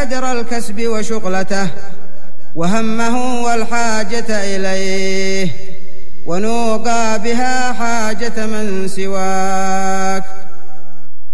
كدر الكسب وشغلته وهمه والحاجة إليه، ونوقى بها حاجة من سواك.